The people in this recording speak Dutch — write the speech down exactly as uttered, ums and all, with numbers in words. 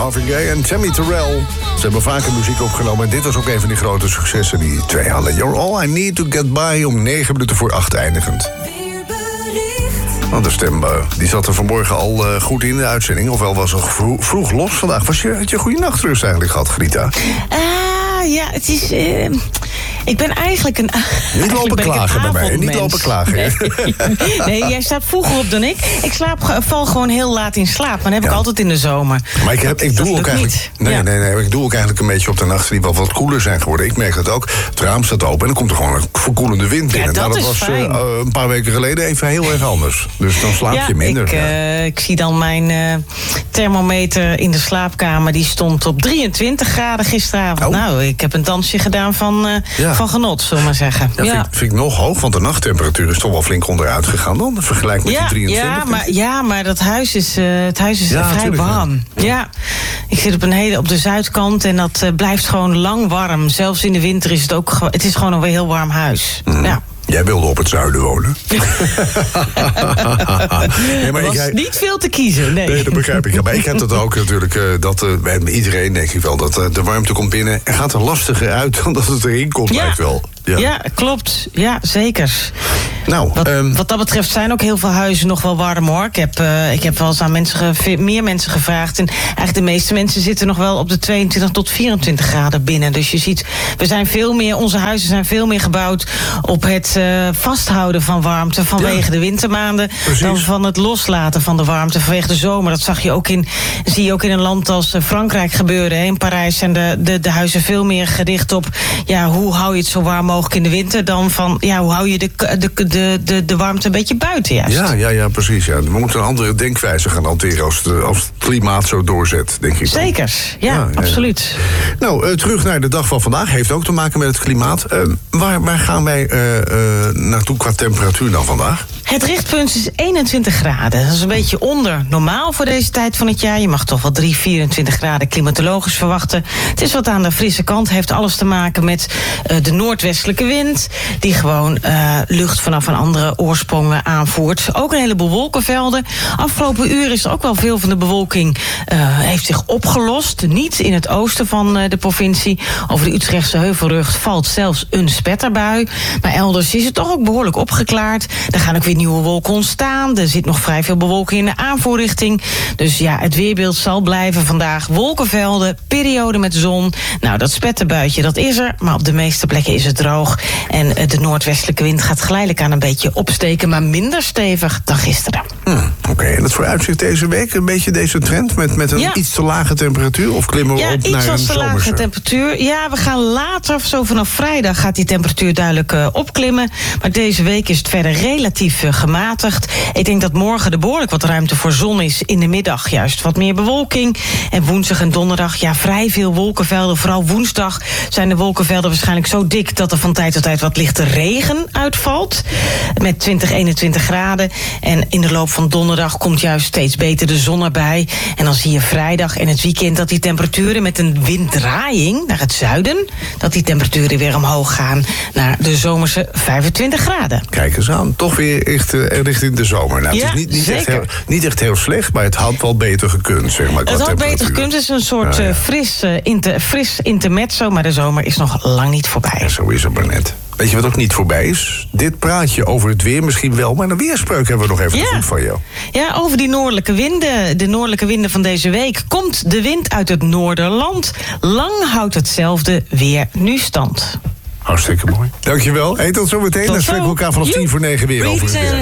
Marvin Gaye en Tammy Terrell. Ze hebben vaker muziek opgenomen en dit was ook een van die grote successen. Die twee hadden. You're all I need to get by om negen minuten voor acht eindigend. Want de stem uh, die zat er vanmorgen al uh, goed in de uitzending. Ofwel was er vroeg, vroeg los vandaag. Was je, had je een goede nachtrust eigenlijk gehad, Grita? Ah, ja, het is... Uh... Ik ben eigenlijk een... Niet lopen klagen bij mij. Niet lopen klagen. Nee. nee, jij staat vroeger op dan ik. Ik slaap, val gewoon heel laat in slaap. Maar dat heb ja. ik altijd in de zomer. Maar ik, heb, ik doe ook eigenlijk... Nee, ja. nee, nee, ik doe ook eigenlijk een beetje op de nachten die wel wat koeler zijn geworden. Ik merk dat ook. Het raam staat open en dan komt er gewoon een verkoelende wind binnen. Ja, dat, nou, dat is was fijn. Uh, een paar weken geleden even heel erg anders. Dus dan slaap ja, je minder. Ik, uh, ik zie dan mijn uh, thermometer in de slaapkamer. Die stond op drieëntwintig graden gisteravond. Oh. Nou, ik heb een dansje gedaan van, uh, ja. van genot, zullen we maar zeggen. Ja, ja. Vind, vind ik nog hoog, want de nachttemperatuur is toch wel flink onderuit gegaan dan. Vergelijk met ja, die drieëntwintig. Ja, maar, ja, maar dat huis is, uh, het huis is ja, vrij warm. Ja. ja, ik zit op, een hele, op de zuidkant en dat uh, blijft gewoon lang warm. Zelfs in de winter is het ook... Het is gewoon een heel warm huis. Mm. Ja. Jij wilde op het zuiden wonen. nee, maar was ik, niet veel te kiezen, nee. Nee, dat begrijp ik. Ja, maar ik heb dat ook natuurlijk. Uh, dat, uh, bij iedereen denk ik wel dat uh, de warmte komt binnen en gaat er lastiger uit dan dat het erin komt, ja. lijkt wel. Ja. ja, klopt. Ja, zeker. Nou, wat, um, wat dat betreft zijn ook heel veel huizen nog wel warm, hoor. Ik heb, uh, ik heb wel eens aan mensen ge- meer mensen gevraagd. En eigenlijk de meeste mensen zitten nog wel op de tweeëntwintig tot vierentwintig graden binnen. Dus je ziet, we zijn veel meer, onze huizen zijn veel meer gebouwd op het uh, vasthouden van warmte vanwege ja. de wintermaanden. Precies. Dan van het loslaten van de warmte vanwege de zomer. Dat zag je ook in, zie je ook in een land als Frankrijk gebeuren. Hè. In Parijs zijn de, de, de huizen veel meer gericht op, ja, hoe hou je het zo warm mogelijk in de winter, dan van, ja, hoe hou je de, de, de, de, de warmte een beetje buiten juist. Ja, ja, ja, precies. Ja. We moeten een andere denkwijze gaan hanteren als, de, als het klimaat zo doorzet, denk ik. Zeker, ja, ja, absoluut. Ja. Nou, uh, terug naar de dag van vandaag. Heeft ook te maken met het klimaat. Uh, waar, waar gaan wij uh, uh, naartoe qua temperatuur dan vandaag? Het richtpunt is eenentwintig graden. Dat is een beetje onder normaal voor deze tijd van het jaar. Je mag toch wel drie, vierentwintig graden klimatologisch verwachten. Het is wat aan de frisse kant. Heeft alles te maken met uh, de noordwestelijke wind, die gewoon uh, lucht vanaf een andere oorsprongen aanvoert. Ook een heleboel wolkenvelden. Afgelopen uur is er ook wel veel van de bewolking uh, heeft zich opgelost. Niet in het oosten van uh, de provincie. Over de Utrechtse Heuvelrug valt zelfs een spetterbui. Maar elders is het toch ook behoorlijk opgeklaard. Er gaan ook weer nieuwe wolken ontstaan. Er zit nog vrij veel bewolking in de aanvoerrichting. Dus ja, het weerbeeld zal blijven vandaag. Wolkenvelden, periode met zon. Nou, dat spetterbuitje, dat is er. Maar op de meeste plekken is het droog. En de noordwestelijke wind gaat geleidelijk aan een beetje opsteken, maar minder stevig dan gisteren. Hmm, Oké, okay. En het vooruitzicht deze week? Een beetje deze trend met, met een ja. iets te lage temperatuur? Of klimmen we ja, op naar een zomerse? Ja, iets te lage temperatuur. Ja, we gaan later, zo vanaf vrijdag, gaat die temperatuur duidelijk uh, opklimmen. Maar deze week is het verder relatief uh, gematigd. Ik denk dat morgen er behoorlijk wat ruimte voor zon is. In de middag juist wat meer bewolking. En woensdag en donderdag, ja, vrij veel wolkenvelden. Vooral woensdag zijn de wolkenvelden waarschijnlijk zo dik dat er van tijd tot tijd wat lichte regen uitvalt. Met twintig, eenentwintig graden. En in de loop van donderdag komt juist steeds beter de zon erbij. En dan zie je vrijdag en het weekend dat die temperaturen met een winddraaiing naar het zuiden, dat die temperaturen weer omhoog gaan naar de zomerse vijfentwintig graden. Kijk eens aan. Toch weer echt uh, richting de zomer. Nou, ja, het is niet, niet, zeker. Echt heel, niet echt heel slecht, maar het had wel beter gekund, zeg maar. Het had beter gekund. Het is een soort ja, ja. Uh, fris, uh, inter, fris intermezzo, maar de zomer is nog lang niet voorbij. Ja, zo is het maar net. Weet je wat ook niet voorbij is? Dit praatje over het weer misschien wel, maar een weerspreuk hebben we nog even ja. goed van jou. Ja, over die noordelijke winden. De noordelijke winden van deze week. Komt de wind uit het noorderland. Lang houdt hetzelfde weer nu stand. Hartstikke mooi. Dankjewel. Hey, tot zometeen. Dan spreken we elkaar vanaf tien voor negen weer over het weer.